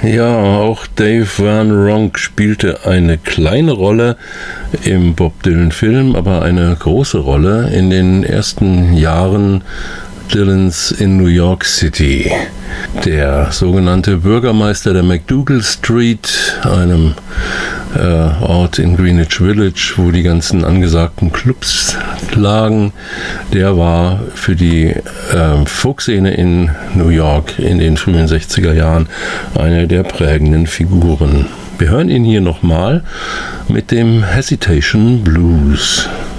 Ja, auch Dave Van Ronk spielte eine kleine Rolle im Bob Dylan-Film, aber eine große Rolle in den ersten Jahren Dylans in New York City. Der sogenannte Bürgermeister der MacDougal Street, einem Ort in Greenwich Village, wo die ganzen angesagten Clubs lagen, der war für die Folkszene in New York in den frühen 60er Jahren eine der prägenden Figuren. Wir hören ihn hier nochmal mit dem Hesitation Blues.